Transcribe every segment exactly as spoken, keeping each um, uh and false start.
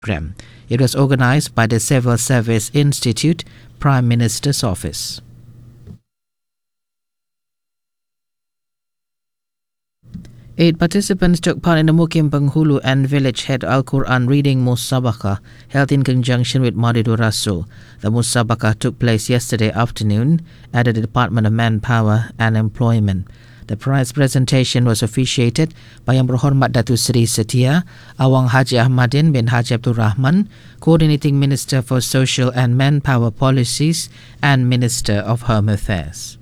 program. It was organized by the Civil Service Institute, Prime Minister's Office. Eight participants took part in the Mukim Penghulu and Village Head Al-Quran Reading Musabaqah held in conjunction with Maulidur Rasul. The Musabaqah took place yesterday afternoon at the Department of Manpower and Employment. The prize presentation was officiated by Yang Berhormat Datuk Seri Setia Awang Haji Ahmadin bin Haji Abdul Rahman, Coordinating Minister for Social and Manpower Policies and Minister of Home Affairs.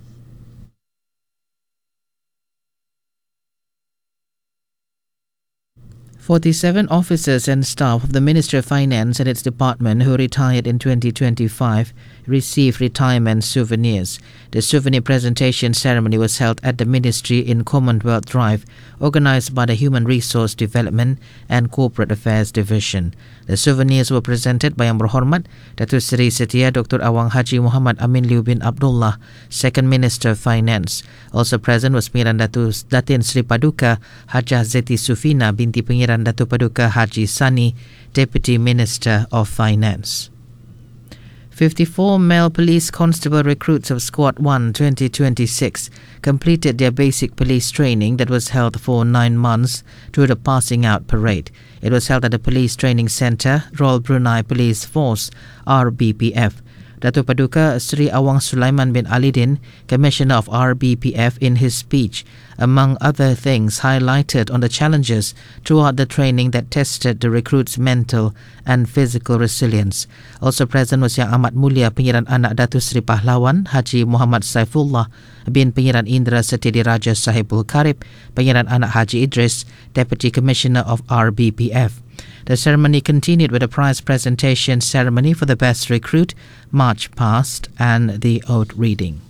forty-seven officers and staff of the Ministry of Finance and its department who retired in twenty twenty-five received retirement souvenirs. The souvenir presentation ceremony was held at the Ministry in Commonwealth Drive, organized by the Human Resource Development and Corporate Affairs Division. The souvenirs were presented by Yang Berhormat Datuk Seri Setia Doctor Awang Haji Muhammad Amin Liu bin Abdullah, Second Minister of Finance. Also present was Pengiran Datuk Datin Sri Paduka Hajah Zeti Sufina binti Pengiran Datuk Paduka Haji Sani, Deputy Minister of Finance. fifty-four male police constable recruits of Squad one twenty twenty-six completed their basic police training that was held for nine months through the Passing Out Parade. It was held at the Police Training Centre, Royal Brunei Police Force, R B P F. Datuk Paduka Sri Awang Sulaiman bin Alidin, Commissioner of R B P F, in his speech, among other things, highlighted on the challenges throughout the training that tested the recruits' mental and physical resilience. Also present was Yang Amat Mulia Pengiran Anak Datuk Seri Pahlawan Haji Muhammad Saifullah bin Pengiran Indra Setiadi Raja Sahibul Karib, Pengiran Anak Haji Idris, Deputy Commissioner of R B P F. The ceremony continued with a prize presentation ceremony for the best recruit, march past, and the oath reading.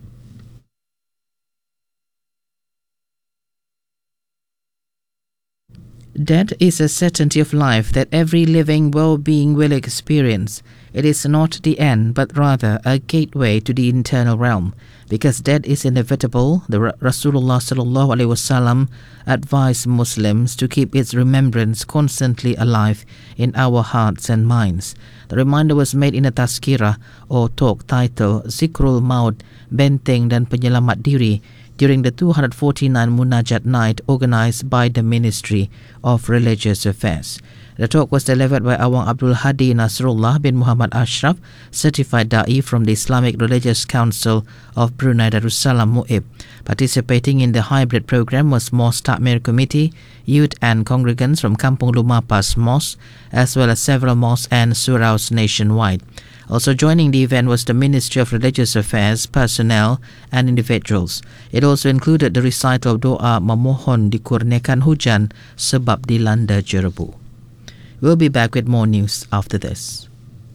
Death is a certainty of life that every living well-being will experience. It is not the end, but rather a gateway to the eternal realm. Because death is inevitable, the Rasulullah sallallahu alaihi wasallam advised Muslims to keep its remembrance constantly alive in our hearts and minds. The reminder was made in a tazkirah or talk titled Zikrul Maut, Benteng dan Penyelamat Diri, during the two hundred forty-nine Munajat night organized by the Ministry of Religious Affairs. The talk was delivered by Awang Abdul Hadi Nasrullah bin Muhammad Ashraf, certified da'i from the Islamic Religious Council of Brunei Darussalam M U I B. Participating in the hybrid program was Mosque Takmir Committee, youth and congregants from Kampung Lumapas Mosque, as well as several mosques and suraus nationwide. Also joining the event was the Ministry of Religious Affairs, personnel and individuals. It also included the recital of doa memohon dikurniakan hujan sebab dilanda jerebu. We'll be back with more news after this.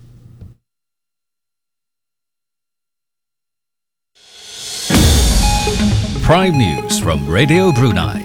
Prime News from Radio Brunei.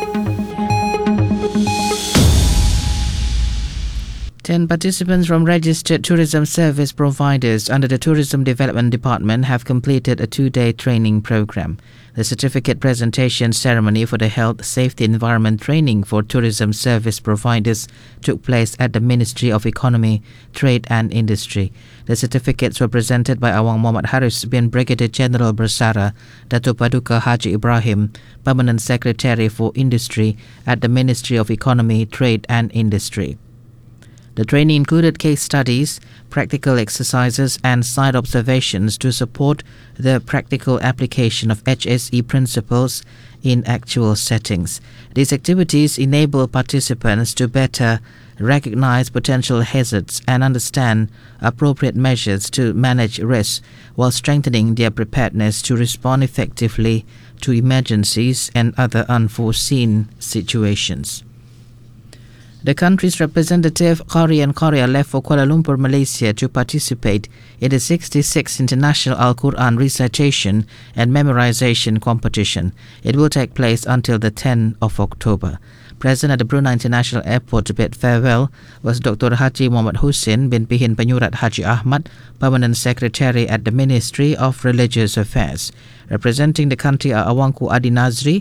Ten participants from registered tourism service providers under the Tourism Development Department have completed a two-day training program. The certificate presentation ceremony for the Health, Safety, Environment training for tourism service providers took place at the Ministry of Economy, Trade and Industry. The certificates were presented by Awang Muhammad Haris bin Brigadier General Bersara, Datuk Paduka Haji Ibrahim, Permanent Secretary for Industry at the Ministry of Economy, Trade and Industry. The training included case studies, practical exercises and site observations to support the practical application of H S E principles in actual settings. These activities enable participants to better recognize potential hazards and understand appropriate measures to manage risks while strengthening their preparedness to respond effectively to emergencies and other unforeseen situations. The country's representative, Qari and Qaria, left for Kuala Lumpur, Malaysia to participate in the sixty-sixth International Al-Quran Recitation and Memorization Competition. It will take place until the tenth of October. Present at the Brunei International Airport to bid farewell was Doctor Haji Muhammad Hussein bin Pihin Penyurat Haji Ahmad, Permanent Secretary at the Ministry of Religious Affairs. Representing the country are Awangku Adi Nazri,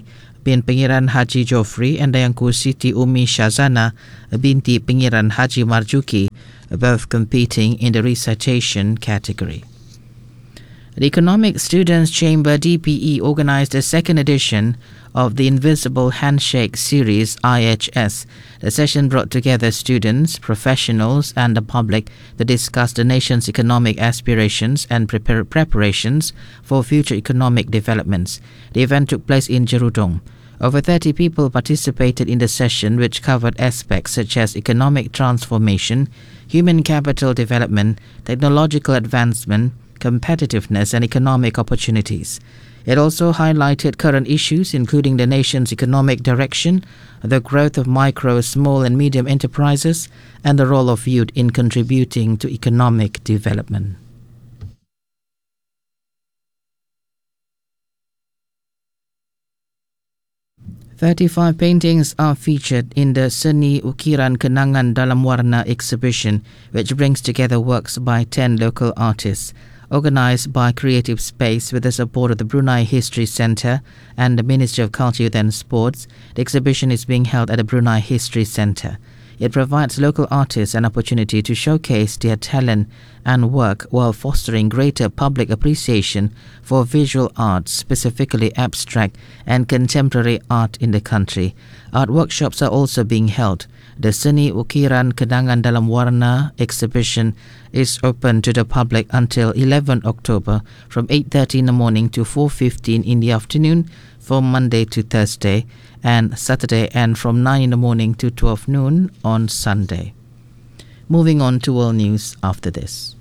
bin Pangeran Haji Joffrey and Dayangku Siti Umi Shazana binti Pangeran Haji Marzuki, both competing in the recitation category. The Economic Students' Chamber D P E organized a second edition of the Invisible Handshake Series I H S. The session brought together students, professionals and the public to discuss the nation's economic aspirations and prepare preparations for future economic developments. The event took place in Jerudong. Over thirty people participated in the session, which covered aspects such as economic transformation, human capital development, technological advancement, competitiveness and economic opportunities. It also highlighted current issues including the nation's economic direction, the growth of micro, small and medium enterprises, and the role of youth in contributing to economic development. thirty-five paintings are featured in the Seni Ukiran Kenangan Dalam Warna exhibition, which brings together works by ten local artists. Organized by Creative Space with the support of the Brunei History Centre and the Ministry of Culture, Youth and Sports, the exhibition is being held at the Brunei History Centre. It provides local artists an opportunity to showcase their talent and work while fostering greater public appreciation for visual arts, specifically abstract and contemporary art in the country. Art workshops are also being held. The Seni Ukiran Kenangan Dalam Warna exhibition is open to the public until eleventh October from eight thirty in the morning to four fifteen in the afternoon from Monday to Thursday and Saturday, and from nine in the morning to twelve noon on Sunday. Moving on to world news after this.